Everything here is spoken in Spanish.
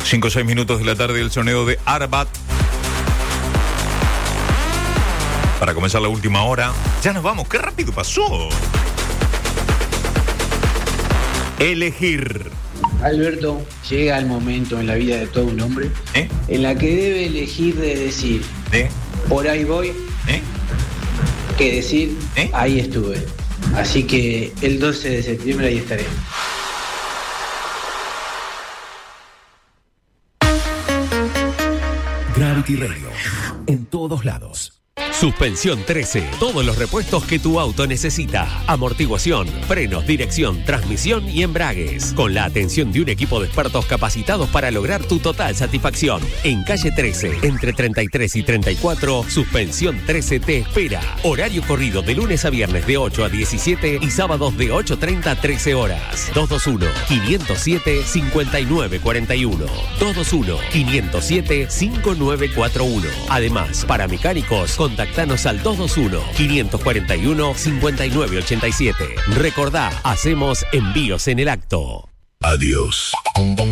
5 o 6 minutos de la tarde, el sonido de Arbat. Para comenzar la última hora. Ya nos vamos, qué rápido pasó. Elegir. Alberto, llega el momento en la vida de todo un hombre en la que debe elegir de decir por ahí voy, que decir ahí estuve. Así que el 12 de septiembre ahí estaré. Gravity Radio, en todos lados. Suspensión 13. Todos los repuestos que tu auto necesita. Amortiguación, frenos, dirección, transmisión y embragues. Con la atención de un equipo de expertos capacitados para lograr tu total satisfacción. En calle 13, entre 33 y 34, Suspensión 13 te espera. Horario corrido de lunes a viernes de 8 a 17 y sábados de 8:30 a 13 horas. 221-507-5941. 221-507-5941. Además, para mecánicos, contactanos al 221-541-5987. Recordá, hacemos envíos en el acto. Adiós.